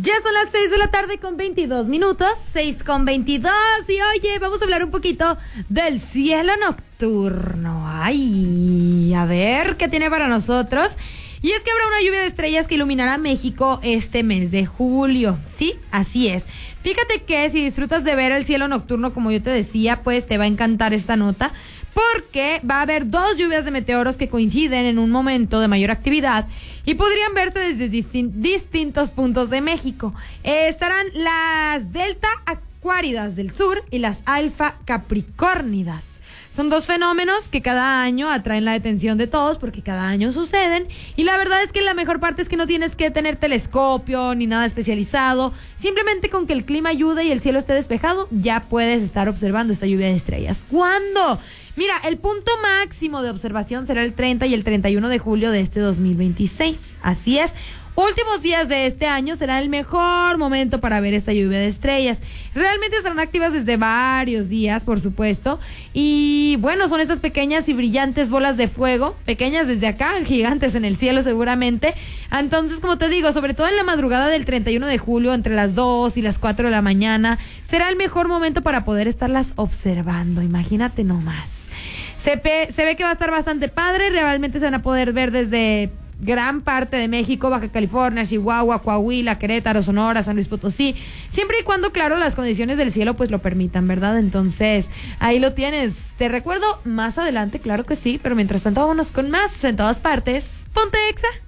Ya son las 6 de la tarde con 22 minutos, 6:22, y oye, vamos a hablar un poquito del cielo nocturno. Ay, a ver, ¿qué tiene para nosotros? Y es que habrá una lluvia de estrellas que iluminará México este mes de julio, ¿sí? Así es. Fíjate que si disfrutas de ver el cielo nocturno, como yo te decía, pues te va a encantar esta nota, porque va a haber 2 lluvias de meteoros que coinciden en un momento de mayor actividad y podrían verse desde distintos puntos de México. Estarán las delta acuáridas del sur y las alfa capricornidas. Son 2 fenómenos que cada año atraen la atención de todos porque cada año suceden, y la verdad es que la mejor parte es que no tienes que tener telescopio ni nada especializado. Simplemente con que el clima ayude y el cielo esté despejado, ya puedes estar observando esta lluvia de estrellas. ¿Cuándo? Mira, el punto máximo de observación será el 30 y el 31 de julio de este 2026. Así es. Últimos días de este año será el mejor momento para ver esta lluvia de estrellas. Realmente estarán activas desde varios días, por supuesto. Y bueno, son estas pequeñas y brillantes bolas de fuego, pequeñas desde acá, gigantes en el cielo seguramente. Entonces, como te digo, sobre todo en la madrugada del 31 de julio, entre las 2 y las 4 de la mañana, será el mejor momento para poder estarlas observando. Imagínate nomás. Se ve que va a estar bastante padre. Realmente se van a poder ver desde gran parte de México, Baja California, Chihuahua, Coahuila, Querétaro, Sonora, San Luis Potosí, siempre y cuando, claro, las condiciones del cielo pues lo permitan, ¿verdad? Entonces, ahí lo tienes. Te recuerdo más adelante, claro que sí, pero mientras tanto vámonos con más en todas partes. Ponte Exa.